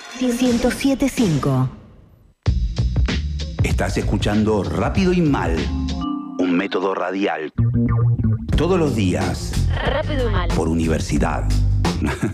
107.5. Estás escuchando Rápido y Mal, un método radial. Todos los días. Rápido y Mal. Por Universidad.